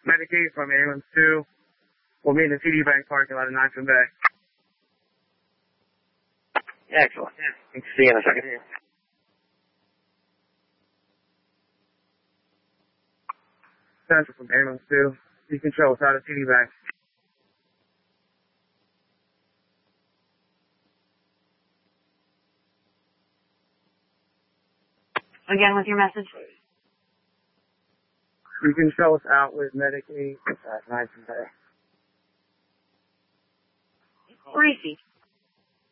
Medicaid from ambulance 2. We'll meet in the TD Bank parking lot in Knoxville Bay. Excellent. See you in a second. Central from ambulance 2. You can show us out of TD Bank. Again with your message. You can show us out with Medicaid at Knoxville Bay. Reese.